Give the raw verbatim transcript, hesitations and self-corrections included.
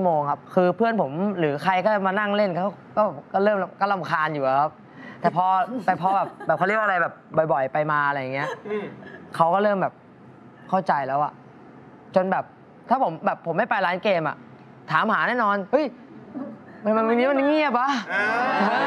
โมงครับคือเพื่อนผมหรือใครก็มานั่งเล่นเขาก็ก็เริ่มก็รำคาญอยู่ครับแต่พอแต่พอแบบแบบเขาเรียกว่าอะไรแบบบ่อยๆไปมาอะไรอย่างเงี้ยเขาก็เริ่มแบบเข้าใจแล้วอะจนแบบถ้าผมแบบผมไม่ไปร้านเกมอะถามหาแน่นอนเฮ้ยมันมันนี้มันเงียบวะ